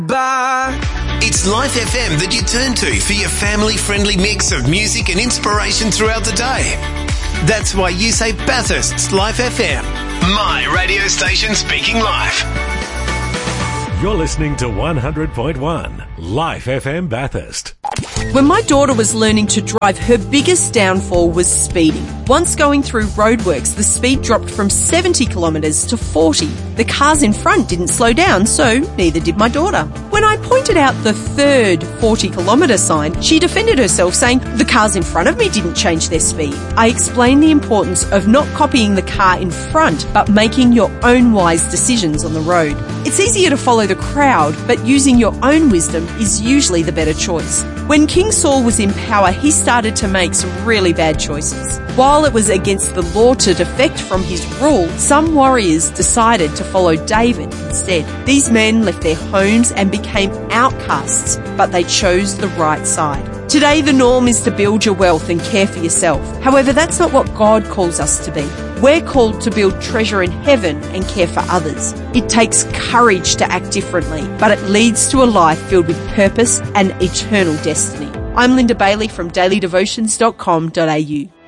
It's Life FM that you turn to for your family-friendly mix of music and inspiration throughout the day. That's why you say Bathurst's Life FM. My radio station speaking life. You're listening to 100.1 Life FM Bathurst. When my daughter was learning to drive, her biggest downfall was speeding. Once going through roadworks, the speed dropped from 70 kilometres to 40. The cars in front didn't slow down, so neither did my daughter. When I pointed out the third 40-kilometre sign, she defended herself, saying, "The cars in front of me didn't change their speed." I explained the importance of not copying the car in front, but making your own wise decisions on the road. It's easier to follow the crowd, but using your own wisdom is usually the better choice. When King Saul was in power, he started to make some really bad choices. While it was against the law to defect from his rule, some warriors decided to follow David instead. These men left their homes and became outcasts, but they chose the right side. Today, the norm is to build your wealth and care for yourself. However, that's not what God calls us to be. We're called to build treasure in heaven and care for others. It takes courage to act differently, but it leads to a life filled with purpose and eternal destiny. I'm Linda Bailey from dailydevotions.com.au.